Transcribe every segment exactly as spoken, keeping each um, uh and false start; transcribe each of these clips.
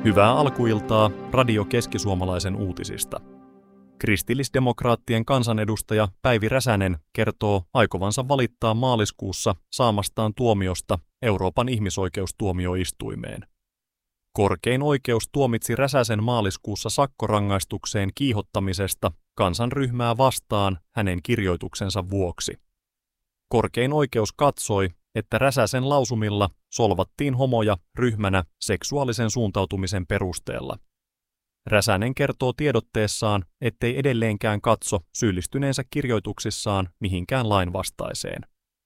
Hyvää alkuiltaa Radio Keskisuomalaisen uutisista. Kristillisdemokraattien kansanedustaja Päivi Räsänen kertoo aikovansa valittaa maaliskuussa saamastaan tuomiosta Euroopan ihmisoikeustuomioistuimeen. Korkein oikeus tuomitsi Räsäsen maaliskuussa sakkorangaistukseen kiihottamisesta kansanryhmää vastaan hänen kirjoituksensa vuoksi. Korkein oikeus katsoi, että Räsäsen lausumilla solvattiin homoja ryhmänä seksuaalisen suuntautumisen perusteella. Räsänen kertoo tiedotteessaan, ettei edelleenkään katso syyllistyneensä kirjoituksissaan mihinkään lainvastaiseen.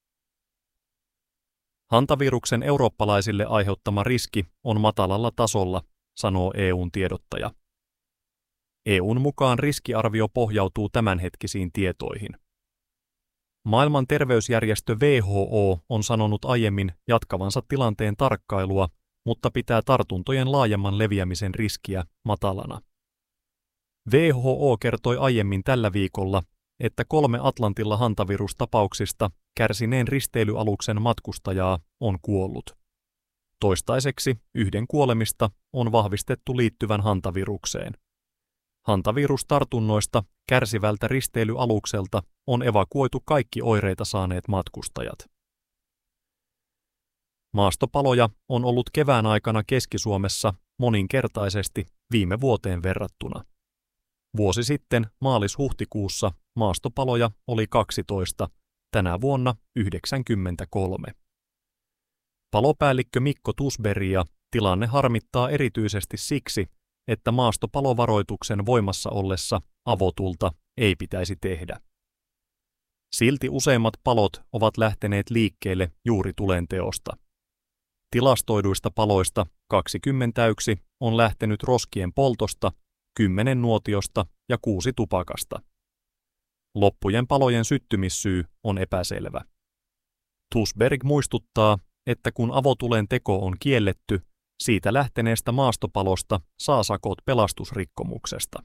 Hantaviruksen eurooppalaisille aiheuttama riski on matalalla tasolla, sanoo E U:n tiedottaja. E U:n mukaan riskiarvio pohjautuu tämänhetkisiin tietoihin. Maailman terveysjärjestö W H O on sanonut aiemmin jatkavansa tilanteen tarkkailua, mutta pitää tartuntojen laajemman leviämisen riskiä matalana. W H O kertoi aiemmin tällä viikolla, että kolme Atlantilla hantavirustapauksista kärsineen risteilyaluksen matkustajaa on kuollut. Toistaiseksi yhden kuolemista on vahvistettu liittyvän hantavirukseen. Hantavirustartunnoista kärsivältä risteilyalukselta on evakuoitu kaikki oireita saaneet matkustajat. Maastopaloja on ollut kevään aikana Keski-Suomessa moninkertaisesti viime vuoteen verrattuna. Vuosi sitten maalis-huhtikuussa maastopaloja oli kaksitoista, tänä vuonna yhdeksänkymmentäkolme. Palopäällikkö Mikko Tusberia tilanne harmittaa erityisesti siksi, että maastopalovaroituksen voimassa ollessa avotulta ei pitäisi tehdä. Silti useimmat palot ovat lähteneet liikkeelle juuri tulenteosta. Tilastoiduista paloista kaksikymmentäyksi on lähtenyt roskien poltosta, kymmenen nuotiosta ja kuusi tupakasta. Loppujen palojen syttymissyy on epäselvä. Tusberg muistuttaa, että kun avotulen teko on kielletty, siitä lähteneestä maastopalosta saa sakot pelastusrikkomuksesta.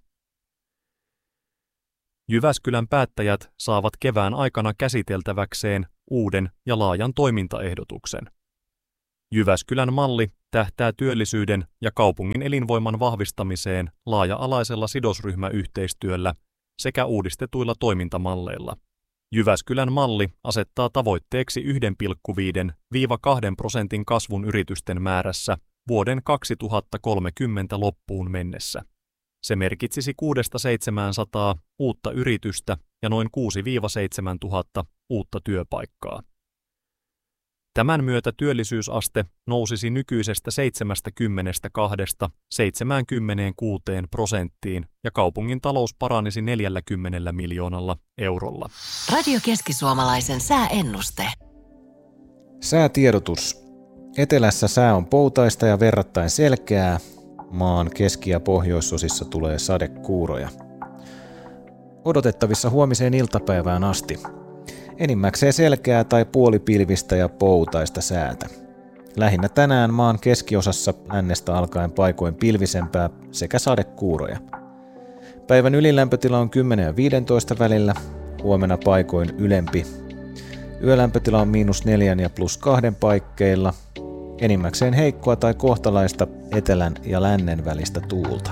Jyväskylän päättäjät saavat kevään aikana käsiteltäväkseen uuden ja laajan toimintaehdotuksen. Jyväskylän malli tähtää työllisyyden ja kaupungin elinvoiman vahvistamiseen laaja-alaisella sidosryhmäyhteistyöllä sekä uudistetuilla toimintamalleilla. Jyväskylän malli asettaa tavoitteeksi yksi pilkku viisi - kaksi prosentin kasvun yritysten määrässä vuoden kaksituhattakolmekymmentä loppuun mennessä. Se merkitsisi kuudesta seitsemäänsataan uutta yritystä ja noin kuusi seitsemän tuhatta uutta työpaikkaa. Tämän myötä työllisyysaste nousisi nykyisestä seitsemänkymmentäkaksi seitsemänkymmentäkuusi prosenttiin ja kaupungin talous paranisi neljälläkymmenellä miljoonalla eurolla. Radio Keskisuomalaisen sääennuste. Säätiedotus. Etelässä sää on poutaista ja verrattain selkeää. Maan keski- ja pohjoisosissa tulee sadekuuroja. Odotettavissa huomiseen iltapäivään asti. Enimmäkseen selkeää tai puolipilvistä ja poutaista säätä. Lähinnä tänään maan keskiosassa lännestä alkaen paikoin pilvisempää sekä sadekuuroja. Päivän ylilämpötila on kymmenen ja viisitoista välillä, huomenna paikoin ylempi. Yölämpötila on miinus neljän ja plus kahden paikkeilla. Enimmäkseen heikkoa tai kohtalaista etelän ja lännen välistä tuulta.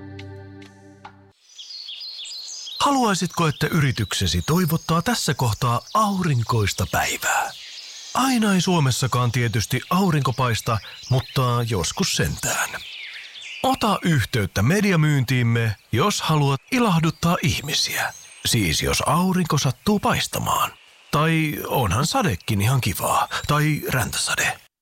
Haluaisitko, että yrityksesi toivottaa tässä kohtaa aurinkoista päivää? Aina ei Suomessakaan tietysti aurinko paista, mutta joskus sentään. Ota yhteyttä mediamyyntiimme, jos haluat ilahduttaa ihmisiä. Siis jos aurinko sattuu paistamaan. Tai onhan sadekin ihan kivaa. Tai räntäsade.